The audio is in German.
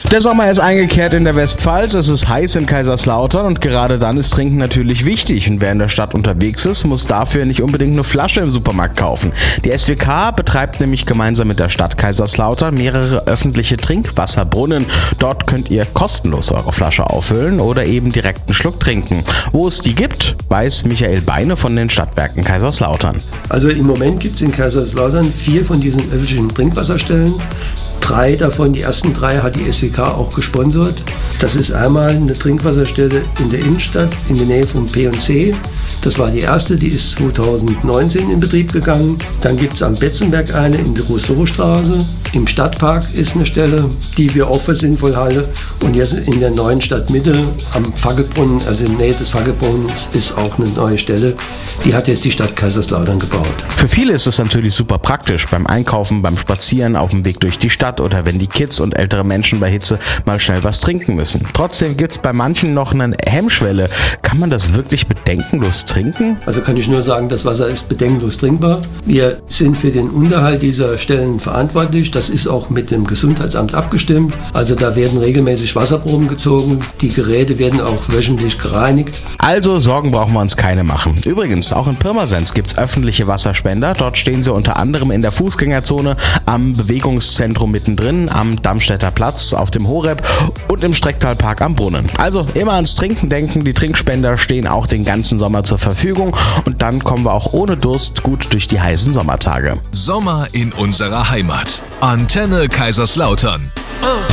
Der Sommer ist eingekehrt in der Westpfalz, es ist heiß in Kaiserslautern und gerade dann ist Trinken natürlich wichtig. Und wer in der Stadt unterwegs ist, muss dafür nicht unbedingt eine Flasche im Supermarkt kaufen. Die SWK betreibt nämlich gemeinsam mit der Stadt Kaiserslautern mehrere öffentliche Trinkwasserbrunnen. Dort könnt ihr kostenlos eure Flasche auffüllen oder eben direkt einen Schluck trinken. Wo es die gibt, weiß Michael Beine von den Stadtwerken Kaiserslautern. Also im Moment gibt es in Kaiserslautern 4 von diesen öffentlichen Trinkwasserstellen. 3 davon, die ersten 3 hat die SWK auch gesponsert. Das ist einmal eine Trinkwasserstelle in der Innenstadt in der Nähe vom P&C. Das war die erste, die ist 2019 in Betrieb gegangen. Dann gibt es am Betzenberg eine in der Rousseau-Straße. Im Stadtpark ist eine Stelle, die wir auch für sinnvoll halten. Und jetzt in der neuen Stadtmitte am Fackelbrunnen, also in der Nähe des Fackelbrunnens, ist auch eine neue Stelle. Die hat jetzt die Stadt Kaiserslautern gebaut. Für viele ist es natürlich super praktisch beim Einkaufen, beim Spazieren, auf dem Weg durch die Stadt oder wenn die Kids und ältere Menschen bei Hitze mal schnell was trinken müssen. Trotzdem gibt es bei manchen noch eine Hemmschwelle. Kann man das wirklich bedenkenlos trinken? Also kann ich nur sagen, das Wasser ist bedenkenlos trinkbar. Wir sind für den Unterhalt dieser Stellen verantwortlich. Das ist auch mit dem Gesundheitsamt abgestimmt. Also da werden regelmäßig Wasserproben gezogen. Die Geräte werden auch wöchentlich gereinigt. Also Sorgen brauchen wir uns keine machen. Übrigens, auch in Pirmasens gibt es öffentliche Wasserspender. Dort stehen sie unter anderem in der Fußgängerzone, am Bewegungszentrum mittendrin, am Dammstädter Platz, auf dem Horeb und im Strecktalpark am Brunnen. Also immer ans Trinken denken. Die Trinkspender stehen auch den ganzen Sommer zur Verfügung und dann kommen wir auch ohne Durst gut durch die heißen Sommertage. Sommer in unserer Heimat. Antenne Kaiserslautern.